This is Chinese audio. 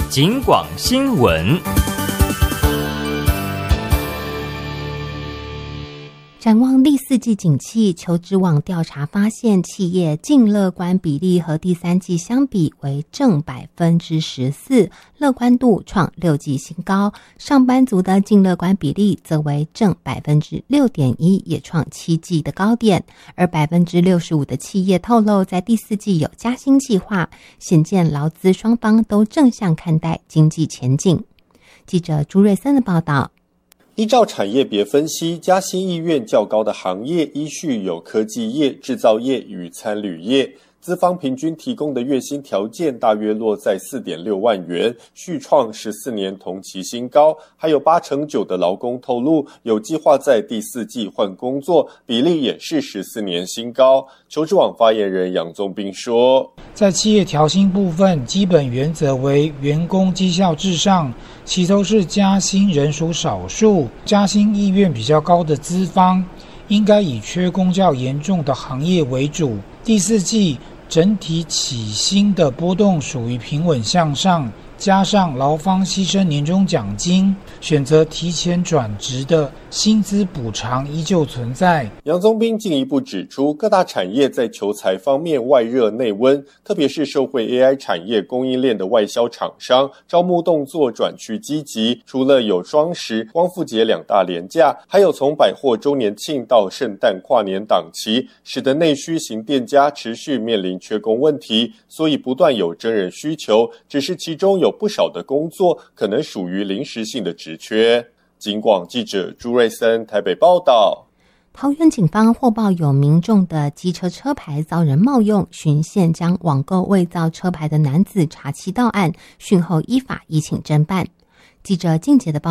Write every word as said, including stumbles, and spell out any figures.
警广新闻。 展望第四季景气，求职网调查发现，企业净乐观比例和第三季相比为正百分之十四，乐观度创六季新高。上班族的净乐观比例则为正百分之六点一，也创七季的高点。而百分之六十五的企业透露，在第四季有加薪计划，显见劳资双方都正向看待经济前景。记者朱瑞森的报道。 依照产业别分析，加薪意愿较高的行业依序有科技业、制造业与餐旅业。资方平均提供的月薪条件大约落在 四点六万元，续创十四年同期新高。还有八成九的劳工透露有计划在第四季换工作，比例也是十四年新高。求职网发言人杨宗斌说， 在企业调薪部分，基本原则为员工绩效至上，其都是加薪人属少数，加薪意愿比较高的资方应该以缺工较严重的行业为主。第四季整体起薪的波动属于平稳向上，加上劳方牺牲年终奖金，选择提前转职的薪资补偿依旧存在。 杨宗斌进一步指出，各大产业在求才方面外热内温，特别是受惠 A I 产业供应链的外销厂商，招募动作转趋积极。除了有双十、光复节两大连假，还有从百货周年庆到圣诞跨年档期，使得内需型店家持续面临缺工问题，所以不断有真人需求，只是其中有不少的工作可能属于临时性的职缺。警广记者朱瑞森台北报道。 桃园警方获报有民众的机车车牌遭人冒用，循线将网购伪造车牌的男子查缉到案，讯后依法移请侦办。记者静杰的报道。